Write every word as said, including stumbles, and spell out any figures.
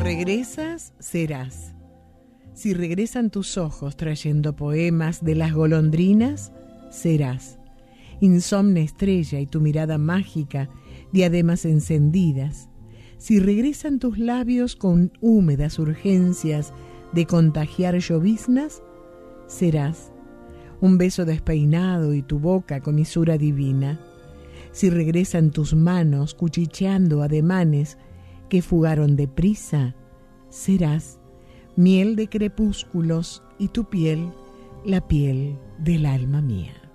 regresas, serás. Si regresan tus ojos trayendo poemas de las golondrinas, serás. Insomne estrella y tu mirada mágica, diademas encendidas. Si regresan tus labios con húmedas urgencias de contagiar lloviznas, serás. Un beso despeinado y tu boca con isura divina. Si regresan tus manos cuchicheando ademanes que fugaron deprisa, serás. Miel de crepúsculos y tu piel, la piel del alma mía.